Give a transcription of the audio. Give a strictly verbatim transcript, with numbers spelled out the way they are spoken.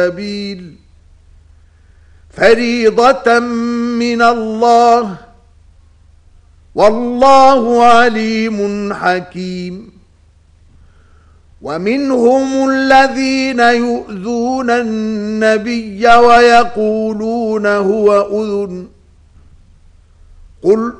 سبيل فريضة من الله والله عليم حكيم. ومنهم الذين يؤذون النبي ويقولون هو أذن قل